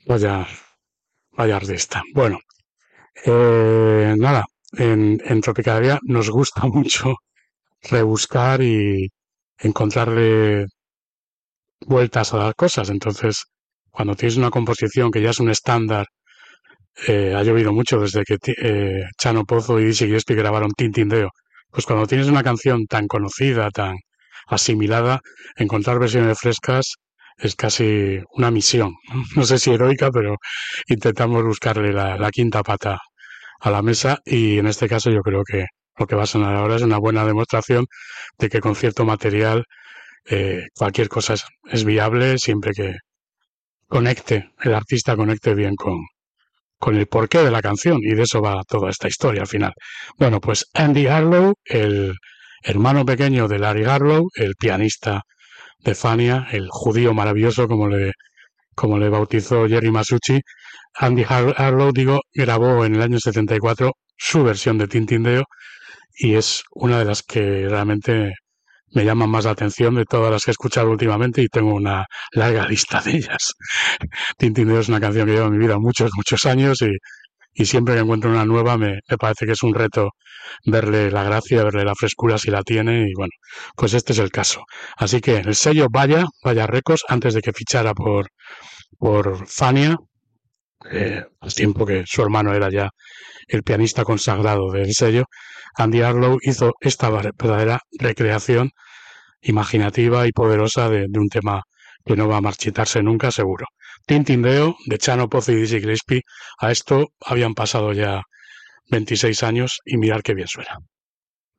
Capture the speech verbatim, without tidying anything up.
Vaya, vaya artista. Bueno, eh, nada, en, en Tropicalia nos gusta mucho rebuscar y encontrarle vueltas a las cosas. Entonces, cuando tienes una composición que ya es un estándar, eh, ha llovido mucho desde que ti- eh, Chano Pozo y Dizzy Gillespie grabaron Tintindeo. Pues cuando tienes una canción tan conocida, tan asimilada, encontrar versiones frescas es casi una misión. No sé si heroica, pero intentamos buscarle la, la quinta pata a la mesa y en este caso yo creo que lo que va a sonar ahora es una buena demostración de que con cierto material eh, cualquier cosa es, es viable siempre que conecte, el artista conecte bien con, con el porqué de la canción y de eso va toda esta historia al final. Bueno, pues Andy Harlow, el hermano pequeño de Larry Harlow, el pianista de Fania, el judío maravilloso como le, como le bautizó Jerry Masucci, Andy Har Harlow, digo, grabó en el año setenta y cuatro su versión de Tintindeo y es una de las que realmente me llaman más la atención de todas las que he escuchado últimamente y tengo una larga lista de ellas. Tintindeo es una canción que lleva en mi vida muchos, muchos años y, y siempre que encuentro una nueva me, me parece que es un reto verle la gracia, verle la frescura si la tiene y bueno, pues este es el caso. Así que el sello Vaya, Vaya Records, antes de que fichara por, por Fania, eh, al tiempo que su hermano era ya el pianista consagrado del sello, Andy Harlow hizo esta verdadera recreación imaginativa y poderosa de, de un tema que no va a marchitarse nunca, seguro. Tintindeo, de Chano Pozo y Dizzy Gillespie, a esto habían pasado ya veintiséis años y mirar qué bien suena.